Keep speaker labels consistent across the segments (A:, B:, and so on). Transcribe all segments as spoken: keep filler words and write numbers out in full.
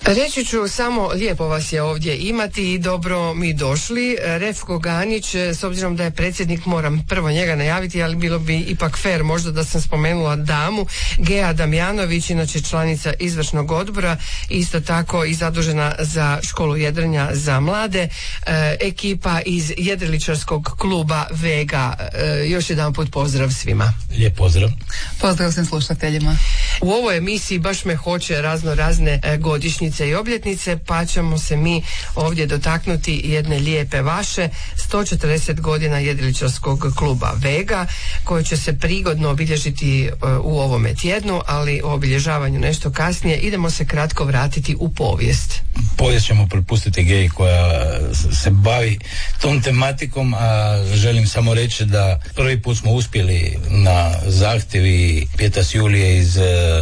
A: Reći ću samo, lijepo vas je ovdje imati i dobro mi došli. Refko Ganić, s obzirom da je predsjednik, moram prvo njega najaviti, ali bilo bi ipak fair možda da sam spomenula damu. Gea Damjanović, inače članica izvršnog odbora, isto tako i zadužena za školu jedrenja za mlade. E, ekipa iz jedriličarskog kluba Vega. E, još jedan put pozdrav svima.
B: Lijep pozdrav.
C: Pozdrav svim slušateljima.
A: U ovoj emisiji baš me hoće razno razne e, godišnjice i obljetnice, pa ćemo se mi ovdje dotaknuti jedne lijepe vaše, sto četrdeset godina jedriličarskog kluba Vega, koji će se prigodno obilježiti u ovome tjednu, ali o obilježavanju nešto kasnije. Idemo se kratko vratiti u povijest.
B: Povijest ćemo prepustiti Geji koja se bavi tom tematikom, a želim samo reći da prvi put smo uspjeli na zahtjevi Pjetas Julije iz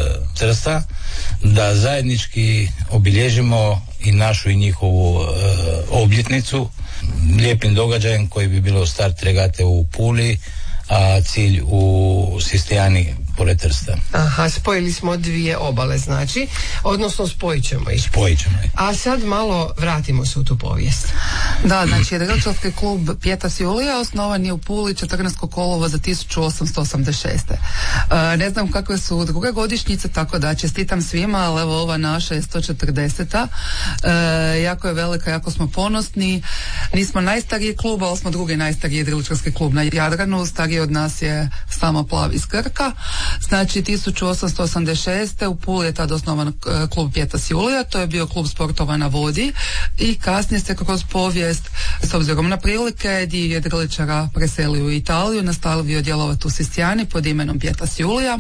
B: Trsta da zajednički obilježimo i našu i njihovu e, obljetnicu lijepim događajem koji bi bilo start regate u Puli, a cilj u Sistijani pored Trsta.
A: Aha, spojili smo dvije obale, znači, odnosno spojit ćemo ih.
B: Spojit ćemo ih.
A: A sad malo vratimo se u tu povijest.
C: Da, znači, jedriličarski klub Pjetas Julija osnovan je u Puli četrnaestog kolovoza tisuću osamsto osamdeset šeste. E, ne znam kakve su druge godišnjice, tako da čestitam svima, ali evo ova naša je sto četrdeseta. E, jako je velika, jako smo ponosni. Nismo najstariji klub, ali smo drugi najstariji jedriličarski klub na Jadranu. Stariji od nas je samo Plav iz Krka. Znači tisuću osamsto osamdeset šeste. u Puli je tad osnovan klub Pjetas Julija, to je bio klub sportova na vodi i kasnije se kroz povijest, s obzirom na prilike, dio jedriličara preselio u Italiju, nastavio djelovati u Sistijani pod imenom Pjetas Julija.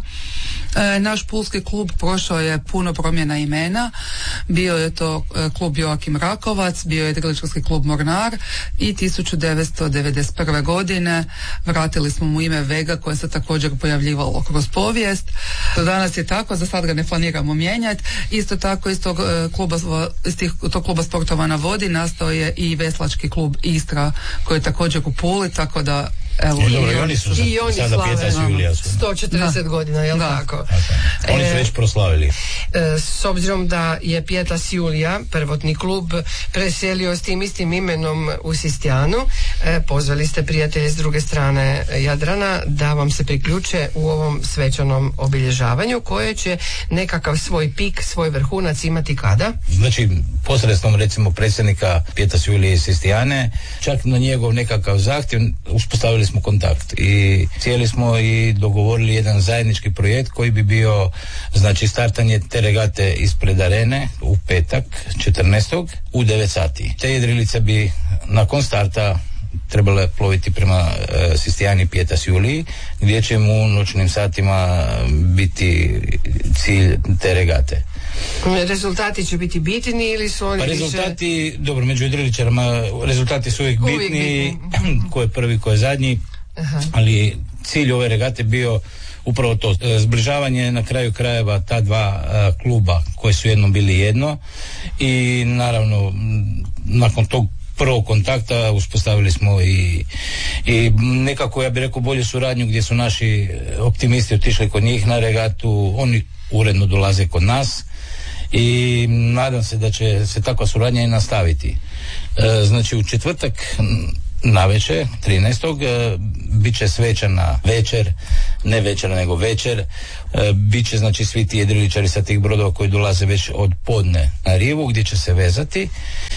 C: E, naš pulski klub prošao je puno promjena imena, bio je to e, klub Joakim Rakovac, bio je jedriličarski klub Mornar i tisuću devetsto devedeset prve. godine vratili smo mu ime Vega koje se također pojavljivalo kroz povijest. Do danas je tako, za sad ga ne planiramo mijenjati. Isto tako iz tog kluba, iz tih, tog kluba sportova na vodi nastao je i veslački klub Istra koji je također u Puli, tako da evo,
B: I, dobro, i oni su
A: i oni
B: sada Pjetas Julija su.
A: sto četrdeset da. godina, jel da. tako?
B: Okay. Oni su već proslavili.
A: E, s obzirom da je Pjetas Julija, prvotni klub, preselio s tim istim imenom u Sistijanu, e, pozvali ste prijatelje s druge strane Jadrana da vam se priključe u ovom svečanom obilježavanju koje će nekakav svoj pik, svoj vrhunac imati kada?
B: Znači, posredstvom recimo predsjednika Pjetas Julije iz Sistijane, čak na njegov nekakav zahtjev uspostavili smo kontakt i cijeli smo i dogovorili jedan zajednički projekt koji bi bio, znači, startanje te regate ispred arene u petak četrnaestog u devet sati. Te jedrilice bi nakon starta trebale ploviti prema e, Sistijani Pjetas Juliji, gdje će mu u noćnim satima biti cilj te regate.
A: Rezultati će biti bitni ili su oni
B: pa rezultati,
A: više...
B: dobro, među jedriličarima rezultati su uvijek, uvijek bitni, bitni. Ko je prvi, ko je zadnji. Aha. Ali cilj ove regate bio upravo to, zbližavanje na kraju krajeva ta dva uh, kluba koji su jednom bili jedno i naravno nakon tog prvog kontakta uspostavili smo i, i nekako, ja bih rekao, bolju suradnju gdje su naši optimisti otišli kod njih na regatu, oni uredno dolaze kod nas i nadam se da će se takva suradnja i nastaviti. E, znači u četvrtak navečer, trinaestog bit će svečana večer, ne večer nego večer, e, bit će znači svi ti jedriličari sa tih brodova koji dolaze već od podne na rivu gdje će se vezati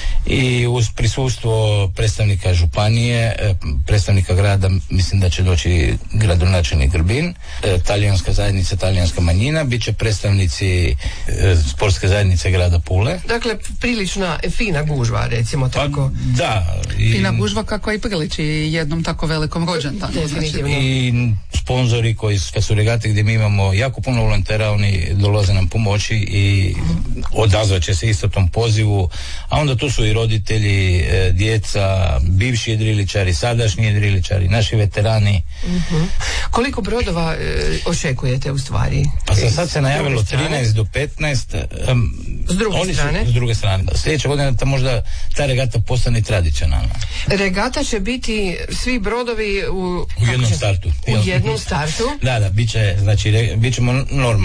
B: i uz prisustvo predstavnika županije, predstavnika grada, mislim da će doći gradonačelnik Grbin, talijanska zajednica, talijanska manjina, bit će predstavnici sportske zajednice grada Pule.
A: Dakle, prilična fina gužva, recimo tako.
B: Pa, da.
C: I... Fina gužva kako i priliči jednom tako velikom rođendanu.
A: Definitivno.
B: I sponzori koji kad su regate gdje mi imamo jako puno volontera, oni dolaze nam pomoći i odazvat će se isto tom pozivu, a onda tu su i roditelji, djeca, bivši jedriličari, sadašnji jedriličari, naši veterani.
A: Uh-huh. Koliko brodova e, očekujete u stvari?
B: Pa za sad se najavilo trinaest do petnaest. Um,
A: s druge
B: oni
A: strane?
B: Su, s druge strane. Sljedeća godina ta možda ta regata postane tradicionalna.
A: Regata će biti svi brodovi u...
B: U jednom
A: će,
B: startu.
A: U jednom startu?
B: Da, da, bit će, znači, re, bit ćemo normalno.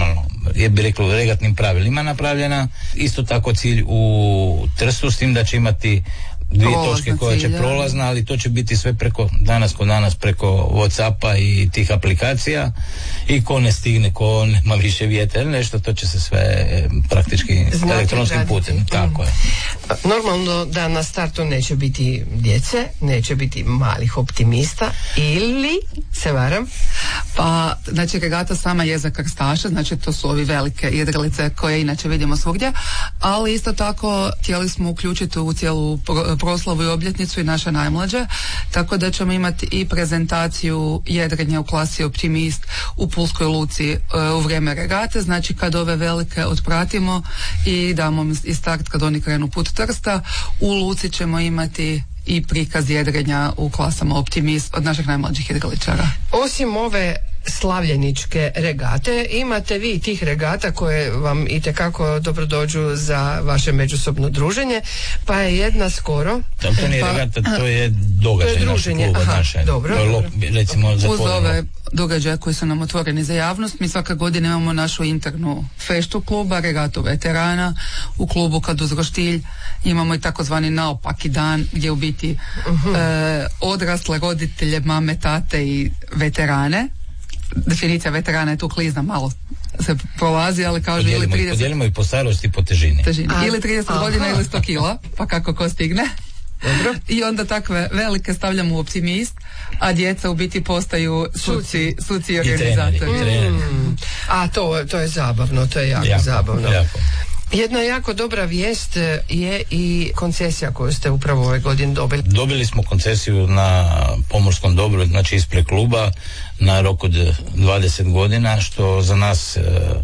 B: je bi reklo regatnim pravilima napravljena. Isto tako cilj u Trstu, s tim da će imati dvije Prolazna točke koje će prolazna, ali to će biti sve preko, danas kod danas preko Whatsappa i tih aplikacija, i ko ne stigne, ko nema više vjetra, nešto, to će se sve praktički Znate elektronskim raditi. putem. Mm. Tako je.
A: Normalno da na startu neće biti djece, neće biti malih optimista, ili se varam?
C: Pa, znači, regata sama je za krstaše, znači to su ovi velike jedrilice koje inače vidimo svugdje, ali isto tako htjeli smo uključiti u cijelu proslavu i obljetnicu i naše najmlađe, tako da ćemo imati i prezentaciju jedrenja u klasi Optimist u Pulskoj luci e, u vrijeme regate, znači kad ove velike otpratimo i damo i start kad oni krenu put Trsta, u luci ćemo imati i prikaz jedrenja u klasama Optimist od naših najmlađih jedriličara.
A: Osim ove slavljeničke regate, imate vi tih regata koje vam itekako dobro dođu za vaše međusobno druženje, pa je jedna skoro...
B: To, to nije
A: pa,
B: regata, to je događaj
A: to je druženje.
B: Kluba,
A: Aha,
B: naše.
A: dobro,
B: to je,
A: dobro.
B: Recimo, za
C: uz ove događaje koji su nam otvoreni za javnost, mi svaka godina imamo našu internu feštu kluba, regatu veterana. U klubu kad uz roštilj imamo i takozvani naopaki dan gdje u biti uh-huh. e, odrasle roditelje, mame, tate i veterane. Definicija veterana je tu klizna, malo se prolazi, ali kaže
B: podijelimo,
C: ili trideset...
B: Podijelimo i po starosti i po težini.
C: težini. Ili trideset aha. godina ili sto kila, pa kako ko stigne. Dobro. I onda takve velike stavljamo u Optimist, a djeca u biti postaju suci, suci i organizatori.
B: I treneri,
A: mm. A to, to je zabavno, to je jako, jako zabavno. Jako. Jedna jako dobra vijest je i koncesija koju ste upravo ove godine dobili.
B: Dobili smo koncesiju na pomorskom dobru, znači ispred kluba, na rok od dvadeset godina, što za nas e,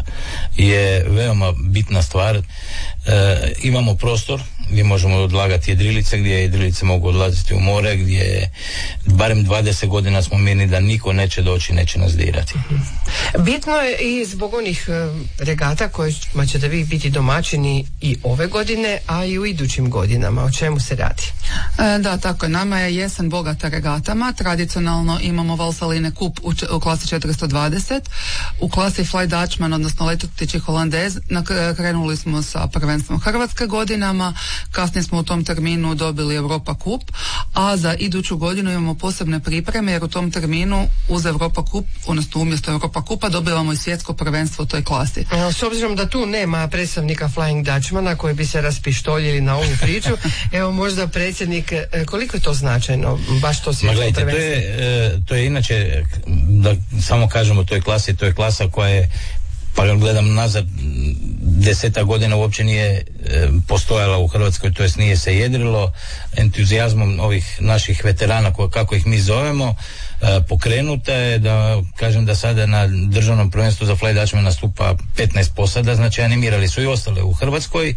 B: je veoma bitna stvar. E, imamo prostor gdje možemo odlagati jedrilice, gdje jedrilice mogu odlaziti u more, gdje barem dvadeset godina smo mirni da niko neće doći, neće nas dirati.
A: Bitno je i zbog onih regata kojima ćete vi biti domaćini i ove godine, a i u idućim godinama. O čemu se radi?
C: E, da, tako je. Nama je jesen bogata regatama. Tradicionalno imamo Valsaline kup u, u klasi četiristo dvadeset. U klasi Fly Dutchman, odnosno letutići Holandez, krenuli smo sa prvenstvom Hrvatske godinama. Kasnije smo u tom terminu dobili Europa kup, a za iduću godinu imamo posebne pripreme, jer u tom terminu uz Europa kup, odnosno umjesto Europa kupa, dobivamo i svjetsko prvenstvo u toj klasi.
A: S obzirom da tu nema predstavnika Flying Dutchmana koji bi se raspištoljili na ovu priču, evo možda predsjednik, koliko je to značajno, baš to svjetsko
B: gledajte,
A: prvenstvo?
B: To je, to je inače, da samo kažemo o toj klasi, to je klasa koja je, pa gledam nazad, deseta godina uopće nije e, postojala u Hrvatskoj, to jest nije se jedrilo. Entuzijazmom ovih naših veterana, ko, kako ih mi zovemo, e, pokrenuta je, da kažem da sada na državnom prvenstvu za Fly Dutchman nastupa petnaest posada, znači animirali su i ostale u Hrvatskoj,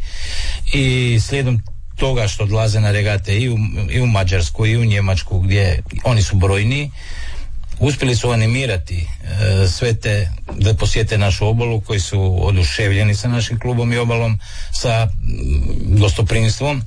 B: i slijedom toga što odlaze na regate i u, i u Mađarsku i u Njemačku, gdje oni su brojni, uspjeli su animirati e, sve te da posjete našu obalu, koji su oduševljeni sa našim klubom i obalom, sa m, gostoprimstvom,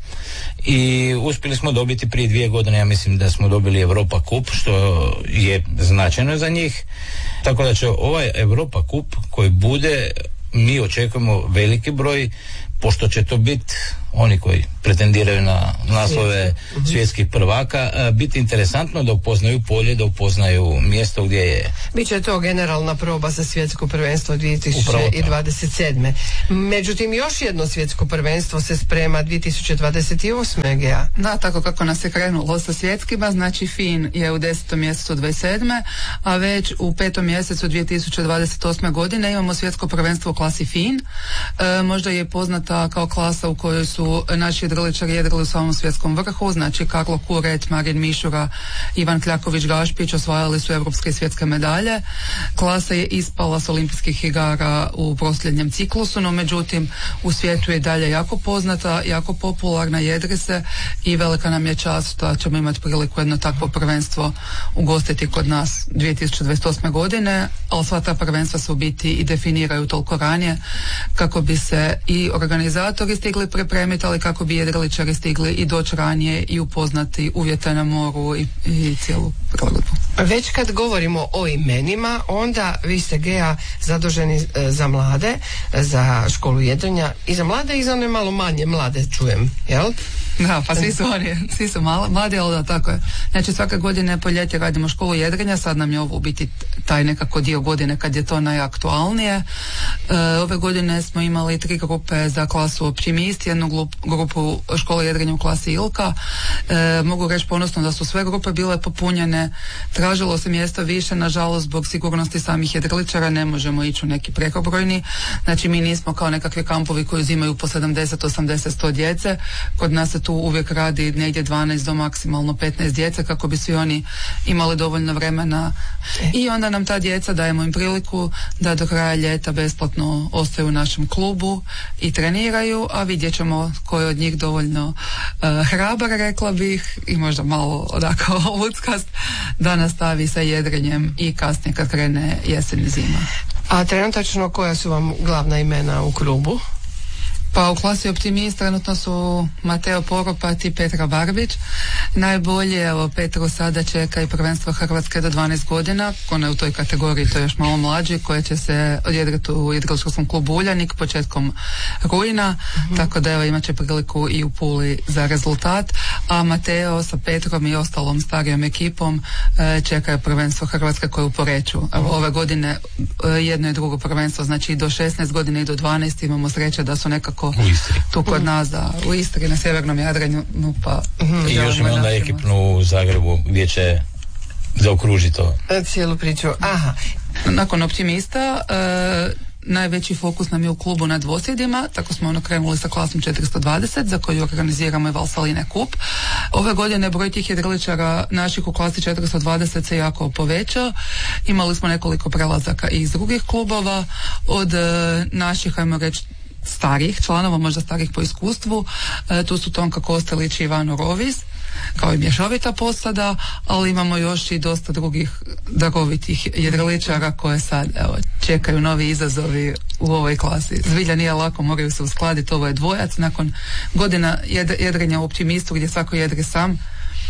B: i uspjeli smo dobiti prije dvije godine, ja mislim da smo dobili Europa kup, što je značajno za njih, tako da će ovaj Europa kup koji bude, mi očekujemo veliki broj, pošto će to biti oni koji pretendiraju na naslove svjetskih prvaka, biti interesantno da upoznaju polje, da upoznaju mjesto gdje je.
A: Biće to generalna proba za svjetsko prvenstvo dvije tisuće dvadeset sedme. Međutim, još jedno svjetsko prvenstvo se sprema dvije tisuće dvadeset osme. Gea.
C: Da, tako kako nas je krenulo sa svjetskima, znači Fin je u desetom mjesecu dvadeset sedme, a već u petom mjesecu dvije tisuće dvadeset osme godine imamo svjetsko prvenstvo u klasi Fin. E, možda je poznata kao klasa u kojoj su naši jedriličari jedrili u samom svjetskom vrhu, znači Karlo Kuret, Marin Mišura, Ivan Kljaković-Gašpić osvajali su europske i svjetske medalje. Klasa je ispala s olimpijskih igara u posljednjem ciklusu, no međutim u svijetu je dalje jako poznata, jako popularna, jedri se, i velika nam je čast da ćemo imati priliku jedno takvo prvenstvo ugostiti kod nas dvije tisuće dvadeset osme. godine, ali sva ta prvenstva se u biti i definiraju toliko ranije kako bi se i organizacija organizatori stigli pripremiti, ali kako bi jedriličari stigli i doći ranije i upoznati uvjete na moru i, i cijelu prilagodbu.
A: Već kad govorimo o imenima, onda vi ste Gea zaduženi za mlade, za školu jedrenja i za mlade i za one malo manje mlade, čujem, jel?
C: Da, pa svi su oni, svi su mali, mladi, ali da, tako je. Znači svake godine po ljeti radimo školu jedrenja, sad nam je ovo u biti taj nekako dio godine kad je to najaktualnije. E, ove godine smo imali tri grupe za klasu Optimist, jednu glup, grupu škole jedrenja u klasi Ilka. E, mogu reći ponosno da su sve grupe bile popunjene, tražilo se mjesta više, nažalost zbog sigurnosti samih jedriličara ne možemo ići u neki prekobrojni, znači mi nismo kao nekakvi kampovi koji uzimaju po sedamdeset, osamdeset, sto djece, kod nas se tu uvijek radi negdje dvanaest do maksimalno petnaest djece kako bi svi oni imali dovoljno vremena i onda nam ta djeca dajemo im priliku da do kraja ljeta besplatno ostaju u našem klubu i treniraju, a vidjet ćemo ko je od njih dovoljno uh, hrabar, rekla bih, i možda malo odako luckast da nastavi sa jedrenjem i kasnije kad krene jesen i zima.
A: A trenutačno koja su vam glavna imena u klubu?
C: Pa u klasi Optimist trenutno su Mateo Poropat i Petra Barbić. Najbolje, evo, Petru sada čeka i prvenstvo Hrvatske do dvanaest godina, ona je u toj kategoriji, to je još malo mlađi, koje će se odjedrati u jedriličarskom klubu Uljanik početkom rujna, mm-hmm. tako da evo imat će priliku i u Puli za rezultat, a Mateo sa Petrom i ostalom starijom ekipom e, čekaju prvenstvo Hrvatske koje u Poreču. Evo, ove godine e, jedno i drugo prvenstvo, znači i do šesnaest godina i do dvanaest imamo sreće da su nekako u Istri. Tu kod nas, da, u Istri, na sjevernom Jadranju, no pa...
B: I još ima onda ekipnu u Zagrebu gdje će zaokružiti to.
A: Cijelu priču, aha.
C: Nakon Optimista, e, najveći fokus nam je u klubu na dvosjedima, tako smo ono krenuli sa klasom četiristo dvadeset za koju organiziramo i Valsaline kup. Ove godine broj tih jedriličara naših u klasi četiristo dvadeset se jako povećao. Imali smo nekoliko prelazaka i iz drugih klubova, od e, naših, ajmo reći, starih članova, možda starih po iskustvu, e, tu su Tonka Kostelić i Ivano Rovis, kao i mješovita posada, ali imamo još i dosta drugih darovitih jedriličara koje sad, evo, čekaju novi izazovi u ovoj klasi. Zbilja nije lako, moraju se uskladiti, ovo je dvojac, nakon godina jed, jedrenja u Optimistu gdje svako jedri sam,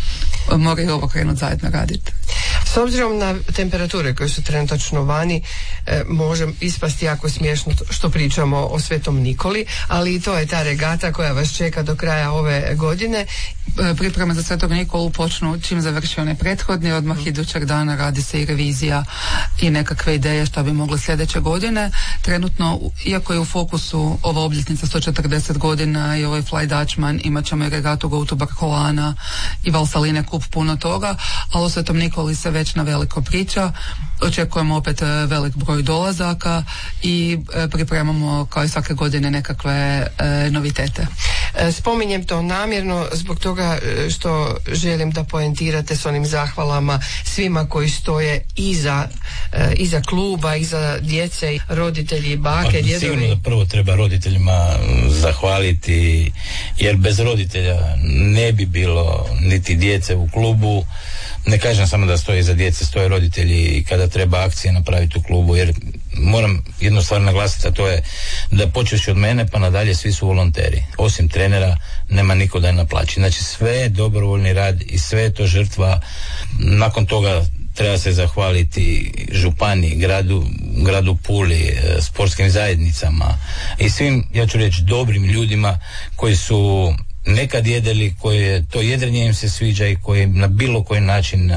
C: moraju ovo krenuti zajedno raditi.
A: S obzirom na temperature koje su trenutačno vani, e, može ispasti jako smiješno što pričamo o Svetom Nikoli, ali i to je ta regata koja vas čeka do kraja ove godine.
C: E, pripreme za Svetog Nikolu počnu čim završi onaj prethodni, odmah mm. idućeg dana radi se i revizija i nekakve ideje što bi mogli sljedeće godine. Trenutno, iako je u fokusu ova obljetnica sto četrdeset godina i ovaj Fly Dutchman, imat ćemo i regatu Go to Barcolana i Valsaline kup, puno toga, ali o Svetom Nikoli se već na veliko priča. Očekujemo opet velik broj dolazaka i pripremamo kao i svake godine nekakve e, novitete.
A: Spominjem to namjerno zbog toga što želim da poentirate s onim zahvalama svima koji stoje iza, e, iza kluba, iza djece, roditelji, bake,
B: pa,
A: djedovi.
B: Sigurno da prvo treba roditeljima zahvaliti, jer bez roditelja ne bi bilo niti djece u klubu. Ne kažem samo da stoje iza djece, stoje roditelji i kada treba akcije napraviti u klubu, jer moram jednu stvar naglasiti, a to je da počeš od mene pa nadalje svi su volonteri. Osim trenera nema niko da je naplaći. Znači sve je dobrovoljni rad i sve je to žrtva. Nakon toga treba se zahvaliti županiji, gradu, gradu Puli, sportskim zajednicama i svim, ja ću reći, dobrim ljudima koji su nekad jedeli, koje to jedrenje im se sviđa i koji na bilo koji način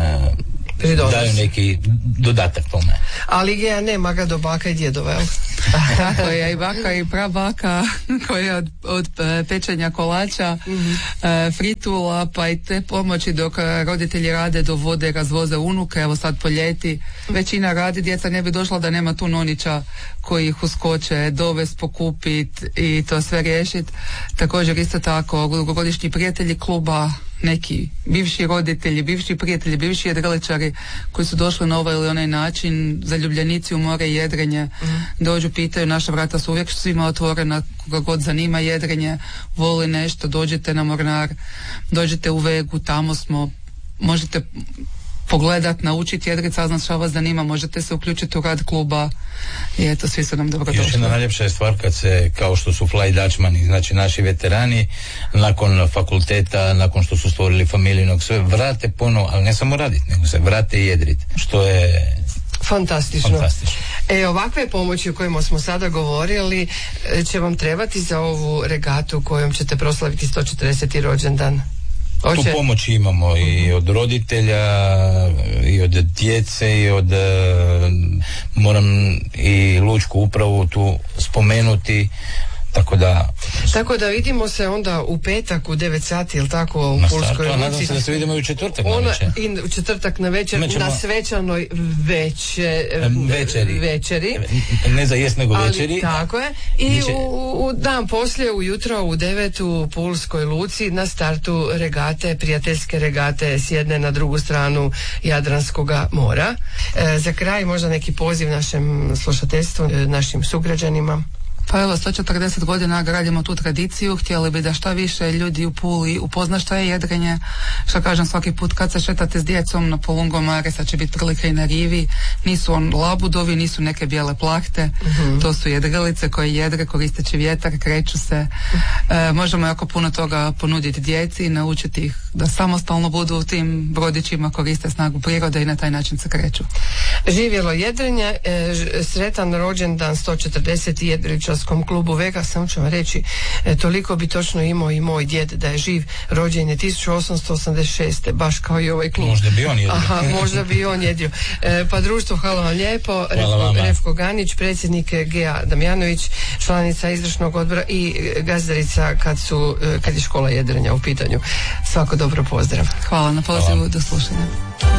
B: uh, daju neki dodatak tome.
A: Ali Gea nema ga do baka i djedova.
C: Tako je, i baka i prabaka koja od, od pečenja kolača, mm-hmm. uh, fritula, pa i te pomoći dok roditelji rade do vode, razvoze unuke, evo sad po ljeti većina radi, djeca ne bi došla da nema tu nonića koji ih uskoče, dovest, pokupit i to sve riješit. Također isto tako dugogodišnji prijatelji kluba, neki bivši roditelji, bivši prijatelji, bivši jedriličari koji su došli na ovaj ili onaj način, zaljubljenici u more i jedrenje, mm. dođu, pitaju, naša vrata su uvijek svima otvorena, koga god zanima jedrenje, voli nešto, dođete na Mornar, dođete u Vegu, tamo smo, možete pogledat, naučiti jedrit, saznat što vas zanima, možete se uključiti u rad kluba i eto, svi su nam dobro došli.
B: Još jedna najljepša je stvar kad se, kao što su Fly Dutchmani, znači naši veterani, nakon fakulteta, nakon što su stvorili familijnog, sve vrate ponovo, ali ne samo raditi, nego se vrate i jedrit, što je
A: fantastično.
B: fantastično.
A: E, ovakve pomoći o kojima smo sada govorili će vam trebati za ovu regatu kojom ćete proslaviti sto četrdeseti rođendan.
B: Tu pomoć imamo i od roditelja, i od djece, i od, moram i lučku upravu tu spomenuti, tako da...
A: Tako da vidimo se onda u petak u devet sati, ili tako, u
B: na
A: Pulskoj
B: startu,
A: luci.
B: Nadam se da se vidimo i u četvrtak na večer.
A: I u četvrtak na večer,
B: Nećemo...
A: na svečanoj veče...
B: večeri.
A: večeri.
B: Ne za jest, nego
A: ali,
B: večeri.
A: Tako je. I
B: Biće...
A: u, u dan poslije, ujutro u devet u Pulskoj luci na startu regate, prijateljske regate s jedne na drugu stranu Jadranskoga mora. E, za kraj možda neki poziv našem slušateljstvu, našim sugrađanima.
C: Pa evo, sto četrdeset godina gradimo tu tradiciju, htjeli bi da šta više ljudi u Puli upozna šta je jedrenje, što kažem svaki put kad se šetate s djecom na Polungomare, sad će biti prilike i na rivi, nisu on labudovi, nisu neke bijele plahte, uh-huh. to su jedrilice koje jedre koristeći vjetar, kreću se, e, možemo jako puno toga ponuditi djeci i naučiti ih da samostalno budu u tim brodićima, koriste snagu prirode i na taj način se kreću.
A: Živjelo jedrenje, e, sretan rođendan sto četrdeset jedriličarskom klubu Vega, samo ću vam reći, e, toliko bi točno imao i moj djed da je živ, rođen je tisuću osamsto osamdeset šeste baš kao i ovaj klub.
B: Možda bi on jedrio.
A: Aha, možda bi on jedrio. E, pa društvo, hvala vam lijepo. Refko, Refko Ganić, predsjednik Gea Damjanović, članica izvršnog odbora i gazdarica kad su, kad je škola jedrenja u pitanju. Svako dobro, pozdrav.
C: Hvala na pozivu, do slušanja.